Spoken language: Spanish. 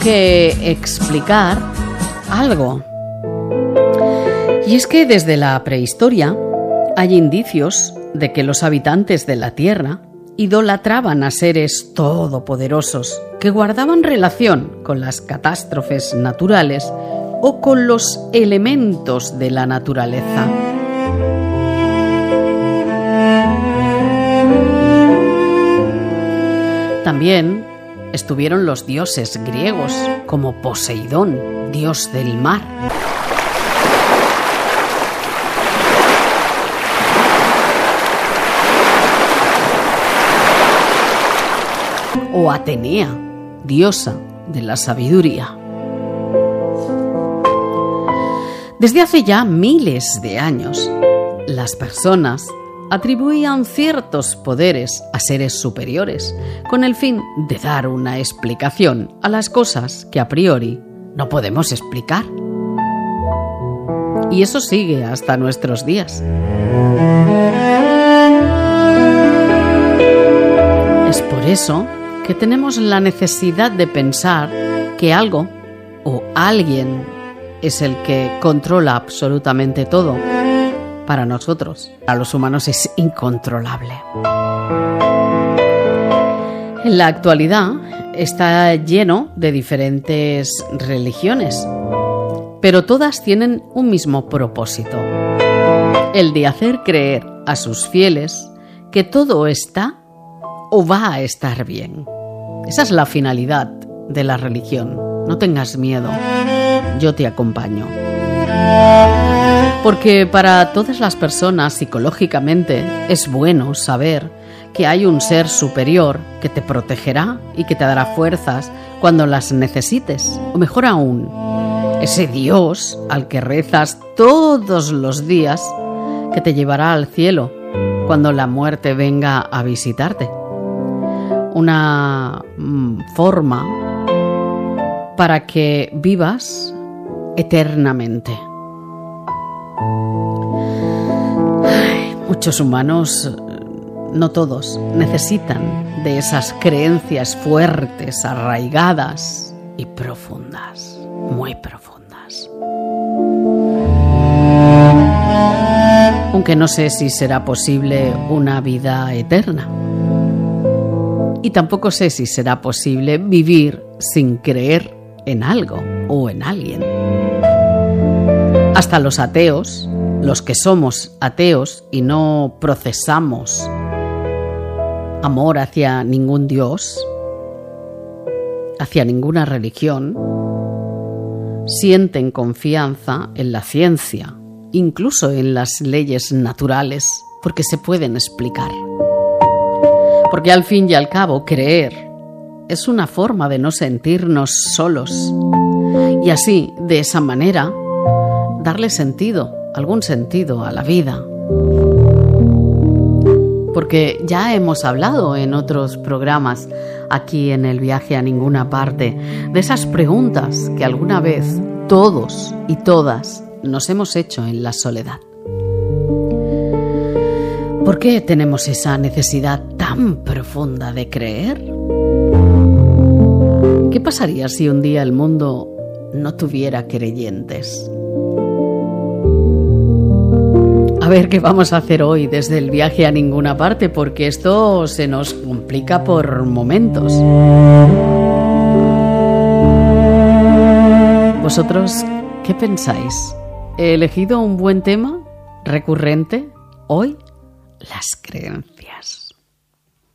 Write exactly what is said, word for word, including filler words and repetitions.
que explicar algo. Y es que desde la prehistoria hay indicios de que los habitantes de la Tierra idolatraban a seres todopoderosos que guardaban relación con las catástrofes naturales o con los elementos de la naturaleza. También estuvieron los dioses griegos, como Poseidón, dios del mar. O Atenea, diosa de la sabiduría. Desde hace ya miles de años, las personas atribuían ciertos poderes a seres superiores con el fin de dar una explicación a las cosas que a priori no podemos explicar. Y eso sigue hasta nuestros días. Es por eso que tenemos la necesidad de pensar que algo o alguien es el que controla absolutamente todo. Para nosotros, a los humanos, es incontrolable. En la actualidad está lleno de diferentes religiones, pero todas tienen un mismo propósito: el de hacer creer a sus fieles que todo está o va a estar bien. Esa es la finalidad de la religión. No tengas miedo, yo te acompaño. Porque para todas las personas, psicológicamente, es bueno saber que hay un ser superior que te protegerá y que te dará fuerzas cuando las necesites. O mejor aún, ese Dios al que rezas todos los días, que te llevará al cielo cuando la muerte venga a visitarte. Una mm, forma para que vivas eternamente. Ay, muchos humanos, no todos, necesitan de esas creencias fuertes, arraigadas y profundas, muy profundas. Aunque no sé si será posible una vida eterna. Y tampoco sé si será posible vivir sin creer en algo o en alguien. Hasta los ateos, los que somos ateos y no procesamos amor hacia ningún Dios, hacia ninguna religión, sienten confianza en la ciencia, incluso en las leyes naturales, porque se pueden explicar. Porque al fin y al cabo, creer es una forma de no sentirnos solos. Y así, de esa manera, darle sentido, algún sentido a la vida. Porque ya hemos hablado en otros programas, aquí en El Viaje a Ninguna Parte, de esas preguntas que alguna vez todos y todas nos hemos hecho en la soledad. ¿Por qué tenemos esa necesidad tan profunda de creer? ¿Qué pasaría si un día el mundo no tuviera creyentes? A ver qué vamos a hacer hoy desde El Viaje a Ninguna Parte, porque esto se nos complica por momentos. ¿Vosotros qué pensáis? ¿He elegido un buen tema recurrente hoy? Las creencias.